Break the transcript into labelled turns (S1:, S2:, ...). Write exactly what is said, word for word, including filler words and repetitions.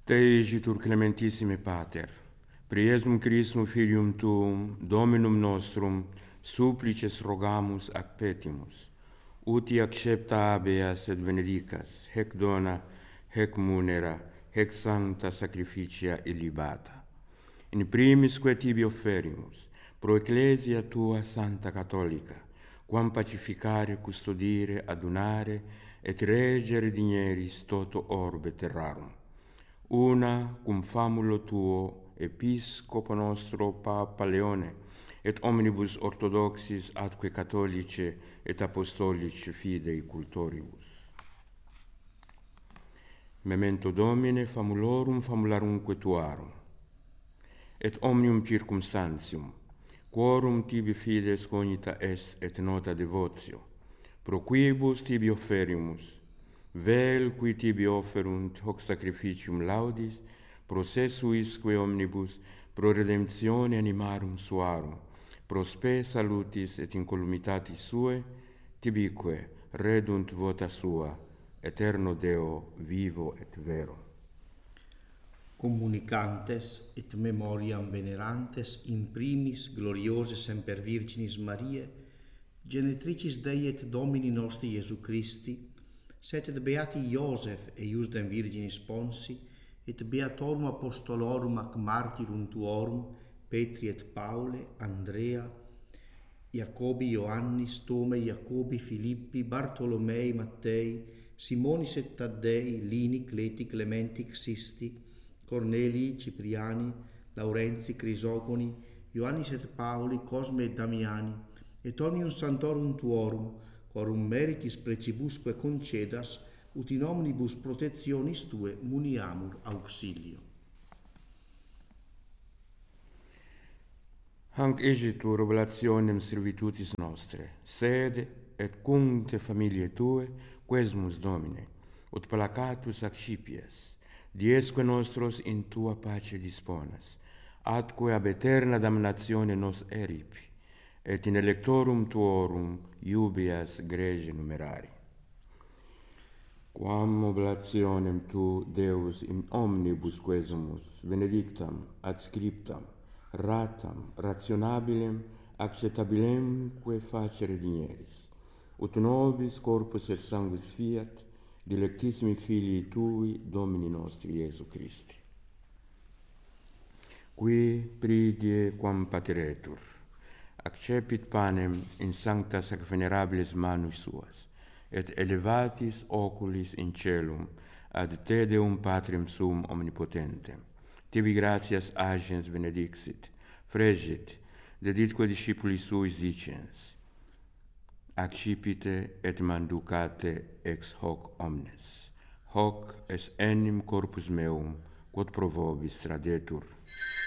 S1: Te igitur clementissime Pater, priesum Christum Filium Tuum, Dominum nostrum, supplices rogamus ac petimus, uti accepta habeas et benedicas, hec dona, hec munera, hec sancta sacrificia illibata. In primis que tibi offerimus, pro ecclesia tua Santa Catholica, quam pacificare, custodire, adunare, et regere digneris toto orbe terrarum. Una cum famulo tuo, episcopo nostro Papa Leone, et omnibus orthodoxis atque catholice et apostolice fidei cultoribus. Memento Domine famulorum famularumque tuarum, et omnium circumstantium, quorum tibi fides cognita est et nota devotio, pro quibus tibi offerimus, vel qui tibi offerunt hoc sacrificium laudis, processuisque omnibus, pro redemptione animarum suarum, pro spe salutis et incolumitatis sue, tibique redunt vota sua, eterno Deo vivo et vero.
S2: Communicantes et memoriam venerantes in primis gloriose semper Virginis Mariae, genetricis Dei et Domini nostri Iesu Christi, set et beati Iosef e Iusdem Virginis Ponsi, et beatorum apostolorum ac martyrum tuorum, Petri et Paule, Andrea, Jacobi, Ioannis, Tome, Jacobi, Filippi, Bartolomei, Mattei, Simonis et Taddei, Lini, Cleti, Clementi, Xisti, Cornelii, Cipriani, Laurenzi, Crisogoni, Ioannis et Pauli, Cosme et Damiani, et omnium santorum tuorum, quorum meritis precibusque concedas, ut in omnibus protectionis tue muniamur auxilio.
S1: Hanc egitur oblationem servitutis nostre, sede et cuncte familiae tue, quesumus Domine, ut placatus accipies, diesque nostros in tua pace disponas, atque ab eterna damnatione nos eripi, et in electorum tuorum iubias grege numerari. Quam oblationem tu, Deus, in omnibus quesumus, benedictam, adscriptam, ratam, rationabilem, acceptabilemque facere digneris, ut nobis corpus et sanguis fiat, dilectissimi filii tui, Domini nostri Iesu Christi. Qui pridie quam pateretur, accepit panem in sanctas ac venerabilis manus suas, et elevatis oculis in celum ad te Deum Patrem suum omnipotentem. Tibi gratias agens benedixit, fregit, deditque discipulis suis dicens, accipite et manducate ex hoc omnes. Hoc est enim corpus meum, quod pro vobis tradetur.